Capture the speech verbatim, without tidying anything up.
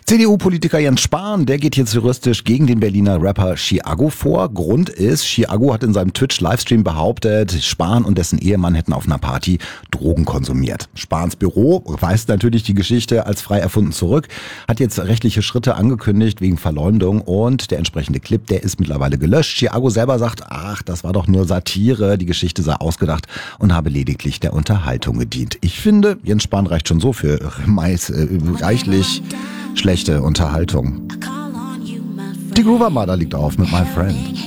C D U-Politiker Jens Spahn, der geht jetzt juristisch gegen den Berliner Rapper Chiago vor. Grund ist, Chiago hat in seinem Twitch-Livestream behauptet, Spahn und dessen Ehemann hätten auf einer Party Drogen konsumiert. Spahns Büro weist natürlich die Geschichte als frei erfunden zurück, hat jetzt rechtliche Schritte angekündigt wegen Verleumdung und der entsprechende Clip, der ist mittlerweile gelöscht. Chiago selber sagt, ach, das war doch nur Satire, die Geschichte sei ausgedacht und habe lediglich der Unterhaltung gedient. Ich finde, Jens Spahn reicht schon so für meist, äh, reichlich schlechte Unterhaltung. Die Groover Mother liegt auf mit My Friend.